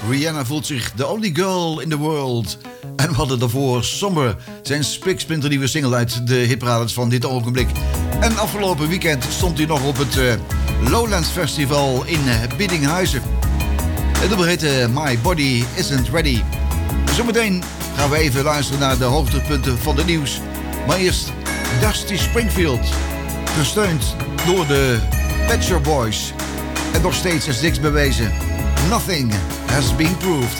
Rihanna voelt zich the only girl in the world. En we hadden daarvoor Somber, zijn spiksplinternieuwe single uit de hitparades van dit ogenblik. En afgelopen weekend stond hij nog op het Lowlands Festival in Biddinghuizen. Het nummer heette My Body Isn't Ready. Zometeen gaan we even luisteren naar de hoogtepunten van het nieuws. Maar eerst Dusty Springfield, gesteund door de Pet Shop Boys. En nog steeds is niks bewezen. Nothing has been proved.